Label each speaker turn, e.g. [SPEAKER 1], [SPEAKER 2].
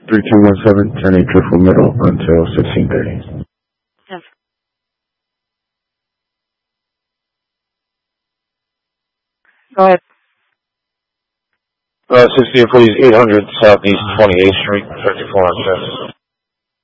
[SPEAKER 1] 3217, turning triple middle until 1630.
[SPEAKER 2] Yes. Go ahead.
[SPEAKER 1] 60, please, 800 Southeast 28th Street, 34 on 7.